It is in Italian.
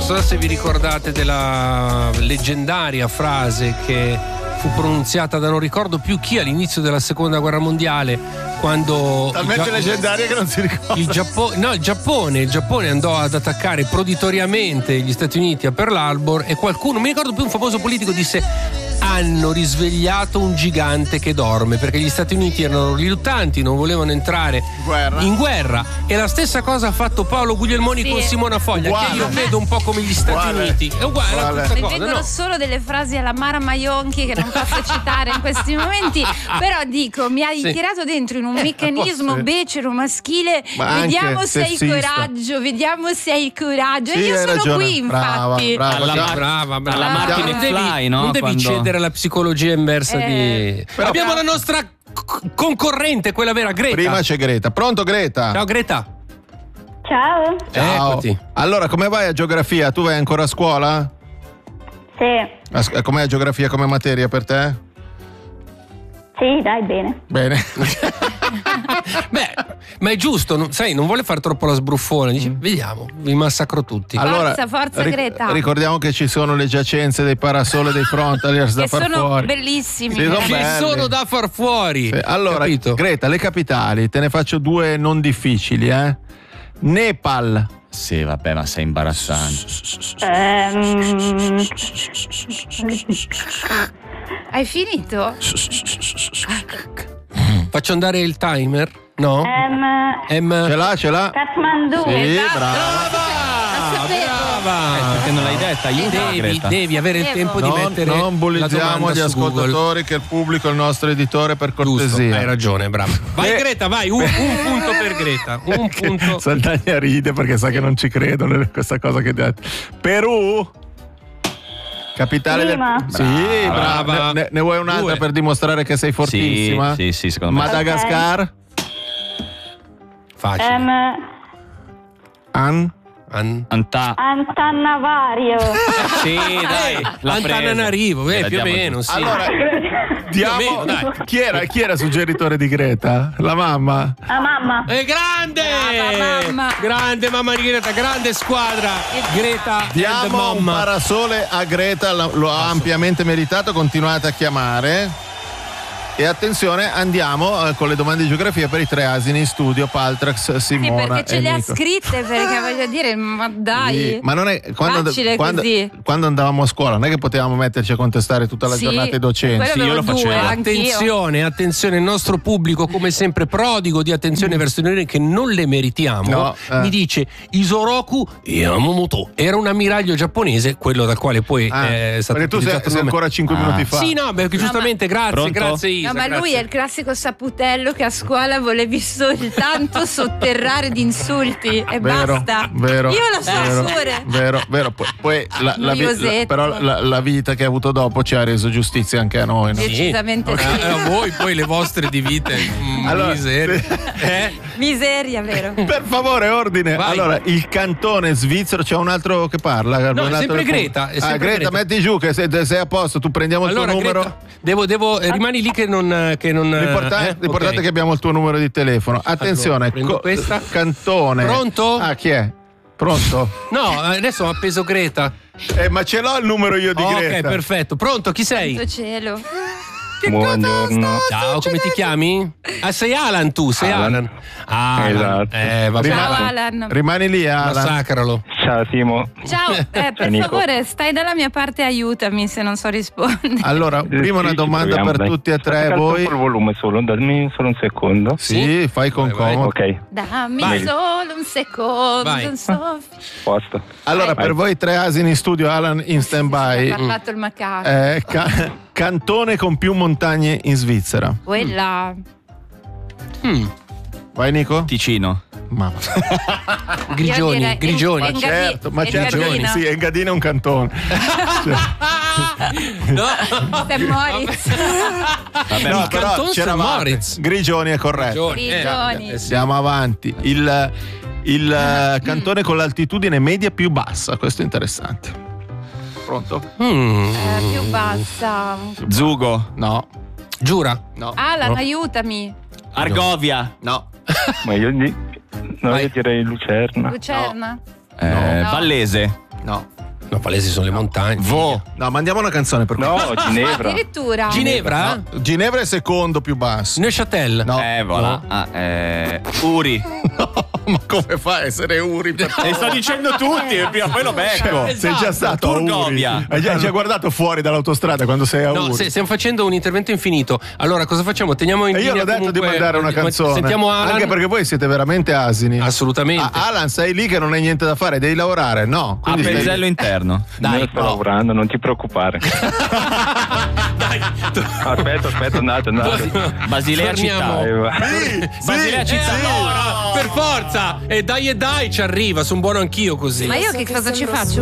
so se vi ricordate della leggendaria frase che fu pronunciata da non ricordo più chi all'inizio della seconda guerra mondiale, quando talmente leggendaria che non si ricorda. Il Giappone andò ad attaccare proditoriamente gli Stati Uniti a Pearl Harbor e qualcuno, non mi ricordo più, un famoso politico disse: hanno risvegliato un gigante che dorme, perché gli Stati Uniti erano riluttanti, non volevano entrare in guerra. E la stessa cosa ha fatto Paolo Guglielmoni con Simona Foglia, che io vedo un po' come gli Stati Uniti. È uguale la stessa cosa. Vengono solo delle frasi alla Mara Maionchi che non posso citare in questi momenti, però dico, mi hai tirato dentro in un meccanismo becero maschile. Vediamo se hai coraggio, e io sono qui, infatti. Brava. Alla Martin Fly, no? Non devi cedere alla psicologia inversa di... Abbiamo la nostra concorrente, quella vera, Greta. Prima c'è Greta. Pronto, Greta? Ciao, Greta. Ciao. Eccoti. Allora, come vai a geografia? Tu vai ancora a scuola? Sì. Com'è geografia come materia per te? Sì, dai, bene. Bene. Beh, ma è giusto, sai, non vuole fare troppo la sbruffona. Dice, vediamo, vi massacro tutti. Allora, Forza Greta. Ricordiamo che ci sono le giacenze dei parasole, dei frontaliers da far fuori. Bellissimi. Che sono da far fuori. Sì. Allora, capito? Greta, le capitali, te ne faccio due non difficili, Nepal. Sì, vabbè, ma sei imbarazzante. Hai finito? Faccio andare il timer? No? Ce l'ha? Kathmandu. Sì, brava. Perché non l'hai detta? Devi avere il tempo di mettere non bullizziamo gli ascoltatori, Google. che il pubblico è il nostro editore, per cortesia. Giusto, hai ragione, bravo. Vai Greta, vai, un punto per Greta. Un punto. Sant'Agna ride perché sa che non ci credo questa cosa che dite. Perù. Capitale Lima. Sì, brava. Ne vuoi un'altra per dimostrare che sei fortissima? Sì, secondo me. Madagascar. Facile. Antananarivo. Sì, dai. Antananarivo, più o meno, sì. Allora, diamo, chi era suggeritore di Greta? La mamma? La mamma. Grande! Brava, mamma. Grande mamma di Greta, grande squadra. Greta Diamo un parasole a Greta, lo ha ampiamente meritato, continuate a chiamare. E attenzione, andiamo con le domande di geografia per i tre asini in studio, Paltrax, Simona. Sì, perché ce le ha Nico. scritte, perché voglio dire, ma dai. Sì, ma non è Facile così. quando andavamo a scuola, non è che potevamo metterci a contestare tutta la giornata i docenti. Sì, io lo facevo. Attenzione, il nostro pubblico, come sempre, prodigo di attenzione verso noi che non le meritiamo. Mi dice Isoroku Yamamoto era un ammiraglio giapponese, quello dal quale poi è stato perché tu sei ancora 5 minuti fa. Sì, no, perché giustamente, grazie Isa. No, ma lui è il classico saputello che a scuola volevi soltanto sotterrare di insulti e basta. Vero. Io lo so pure. Vero. Poi però la vita che ha avuto dopo ci ha reso giustizia anche a noi. No? Decisamente sì. Voi poi le vostre di vite. Miseria. Miseria, vero. Per favore, ordine. Vai. Allora, il cantone svizzero, c'è un altro che parla. No, è sempre Greta. Greta, metti giù che sei a posto, tu prendiamo il tuo numero. Greta, rimani lì che non L'importante è che abbiamo il tuo numero di telefono. Attenzione, allora, questa. Cantone. Pronto? Chi è? Pronto? No, adesso ho appeso Greta. Ma ce l'ho il numero io di Greta. Ok, perfetto. Pronto, chi sei? Santo cielo. Buongiorno. Ciao, come ti chiami? Sei Alan, tu, sei Alan. Esatto. Vabbè. Ciao Alan. Rimani lì, Alan. Massacralo. Ciao Simo. Ciao, per Nico. favore, stai dalla mia parte e aiutami se non so rispondere. Allora, prima una domanda per tutti e tre voi. Il volume solo, dammi solo un secondo. Sì, fai con comodo. Ok. Dammi solo un secondo. Vai. Posto. Allora, per voi tre asini in studio, Alan in stand-by. Ha parlato il macaco. Cantone con più montagne in Svizzera. Vai Nico? Ticino. Grigioni. Ma certo, sì, Engadina è un cantone. No. St. Moritz. Vabbè, No, il però cantone St. c'eravate. Moritz. Grigioni è corretto. Grigioni. Siamo avanti. Il cantone con l'altitudine media più bassa, questo è interessante. Pronto? Più bassa. Zugo. No. Giura? No. Alan, aiutami. Argovia. No. Ma io direi Lucerna. Lucerna. Vallese. No. No, Palesi sono le montagne. No, mandiamo una canzone per No, Ginevra. Addirittura. Ginevra? No, Ginevra è secondo più basso. Neuchâtel? No. Voilà. Uri. No, ma come fa a essere Uri? E sto dicendo tutti, e prima poi lo becco. Sei già stato a Uri. Turgovia. Hai già guardato fuori dall'autostrada quando sei a No, Uri. stiamo facendo un intervento infinito. Allora, cosa facciamo? Teniamo in E io linea l'ho detto comunque, di mandare una canzone. Sentiamo Alan. Anche perché voi siete veramente asini. Assolutamente. Alan, sei lì che non hai niente da fare, devi lavorare. No. A Quindi penzello interno. Io sto lavorando, non ti preoccupare. Dai. Aspetta, andate. Basilea Torniamo. città. Basilea città. No, per forza. E dai, ci arriva. Sono buono anch'io così. Ma io che cosa ci faccio?